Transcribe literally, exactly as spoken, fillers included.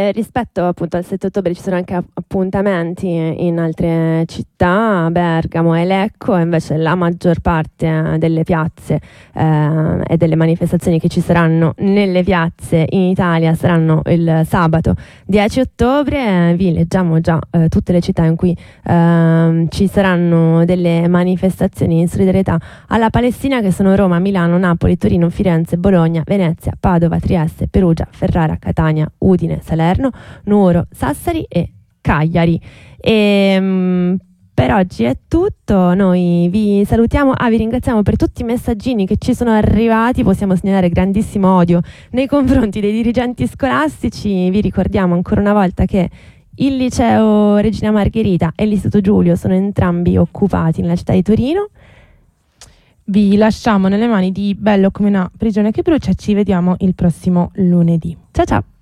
E rispetto appunto al sette ottobre ci sono anche appuntamenti in altre città, Bergamo e Lecco, invece la maggior parte delle piazze eh, e delle manifestazioni che ci saranno nelle piazze in Italia saranno il sabato dieci ottobre. Vi leggiamo già eh, tutte le città in cui eh, ci saranno delle manifestazioni in solidarietà alla Palestina, che sono Roma, Milano, Napoli, Torino, Firenze, Bologna, Venezia, Padova, Trieste, Perugia, Ferrara, Catania, Udine, Salerno, Nuoro, Sassari e Cagliari. E, mh, per oggi è tutto, noi vi salutiamo, ah, vi ringraziamo per tutti i messaggini che ci sono arrivati, possiamo segnalare grandissimo odio nei confronti dei dirigenti scolastici. Vi ricordiamo ancora una volta che il liceo Regina Margherita e l'Istituto Giulio sono entrambi occupati nella città di Torino. Vi lasciamo nelle mani di Bello come una prigione che brucia e ci vediamo il prossimo lunedì. Ciao ciao!